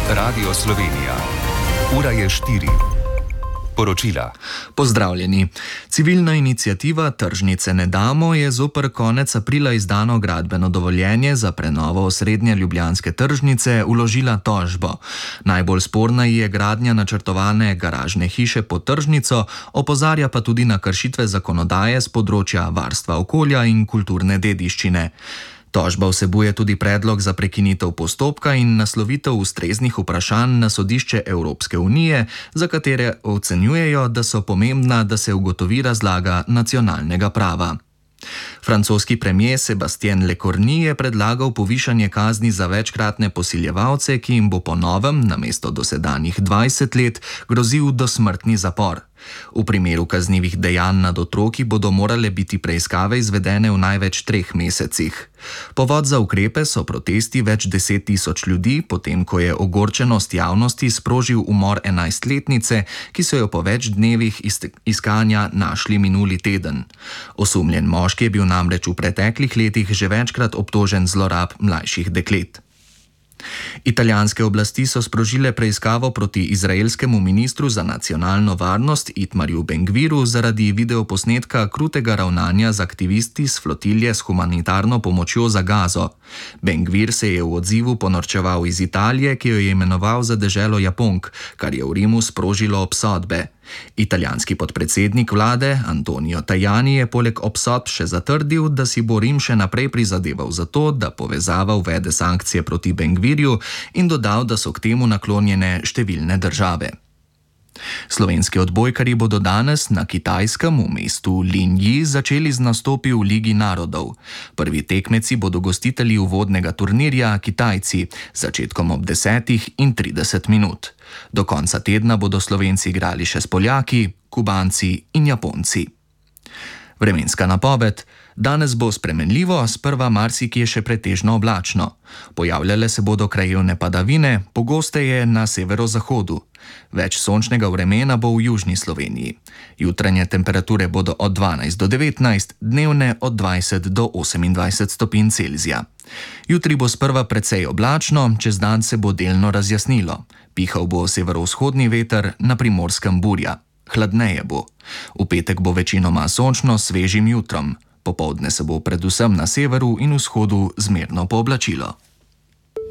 Radio Slovenija. Ura je 4. Poročila. Pozdravljeni. Civilna iniciativa Tržnice ne damo je zoper konec aprila izdano gradbeno dovoljenje za prenovo osrednje ljubljanske tržnice vložila tožbo. Najbolj sporna je gradnja načrtovane garažne hiše pod tržnico, opozarja pa tudi na kršitve zakonodaje z področja varstva okolja in kulturne dediščine. Tožba vsebuje tudi predlog za prekinitev postopka in naslovitev ustreznih vprašanj na sodišče Evropske unije, za katere ocenjujejo, da so pomembna, da se ugotovi razlaga nacionalnega prava. Francoski premier Sébastien Lecornu je predlagal povišanje kazni za večkratne posiljevalce, ki jim bo po novem, namesto dosedanjih 20 let, grozil dosmrtni zapor. V primeru kaznivih dejanj nad otroki bodo morale biti preiskave izvedene v največ 3 mesecih. Povod za ukrepe so protesti več 10 tisoč ljudi, potem ko je ogorčenost javnosti sprožil umor 11-letnice, ki so jo po več dnevih iskanja našli minuli teden. Osumljen moški je bil namreč v preteklih letih že večkrat obtožen zlorab mlajših deklet. Italijanske oblasti so sprožile preiskavo proti izraelskemu ministru za nacionalno varnost Itmarju Ben-Gviru zaradi videoposnetka krutega ravnanja z aktivisti s flotilje s humanitarno pomočjo za Gazo. Ben-Gvir se je v odzivu ponorčeval iz Italije, ki jo je imenoval za deželo Japonk, kar je v Rimu sprožilo obsodbe. Italijanski podpredsednik vlade Antonio Tajani je poleg obsodb še zatrdil, da si bo Rim še naprej prizadeval za to, da povezava uvede sankcije proti Ben-Gvirju in dodal, da so k temu naklonjene številne države. Slovenski odbojkarji bodo danes na Kitajskem v mestu Linji začeli z nastopi v Ligi narodov. Prvi tekmeci bodo gostitelji uvodnega turnirja Kitajci, z začetkom ob 10:30. Do konca tedna bodo Slovenci igrali še s Poljaki, Kubanci in Japonci. Vremenska napoved. Danes bo spremenljivo, sprva marsikje še pretežno oblačno. Pojavljale se bodo krajevne padavine, pogosteje na severozahodu. Več sončnega vremena bo v južni Sloveniji. Jutranje temperature bodo od 12 do 19, dnevne od 20 do 28 stopinj Celzija. Jutri bo sprva precej oblačno, čez dan se bo delno razjasnilo. Pihal bo severovzhodni veter, na Primorskem burja. Hladneje bo. V petek bo večinoma sončno s svežim jutrom. Popoldne se bo predvsem na severu in vzhodu zmerno pooblačilo.